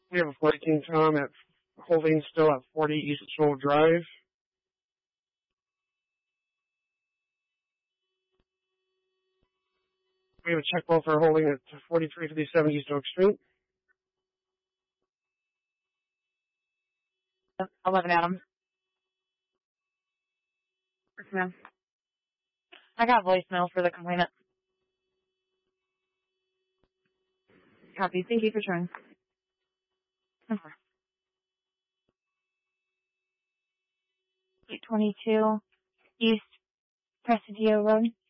We have a 14 Tom at holding still at 40 East Shoal Drive. We have a check bill for holding at 4357 East Oak Street. 11 Adams. Yes, ma'am. I got voicemail for the complainant. Copy. Thank you for trying. 822 East Presidio Road.